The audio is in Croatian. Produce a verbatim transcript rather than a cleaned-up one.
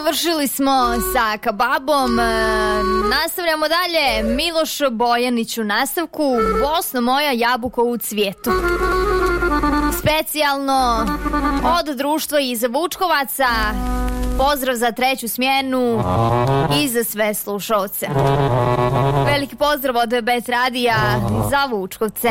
Završili smo sa Kababom. E, nastavljamo dalje. Miloš Bojanić u nastavku. Bosno moja, jabuko u cvijetu. Specijalno od društva iz Vučkovaca. Pozdrav za treću smjenu i za sve slušalce. Veliki pozdrav od Bet Radija za Vučkovce.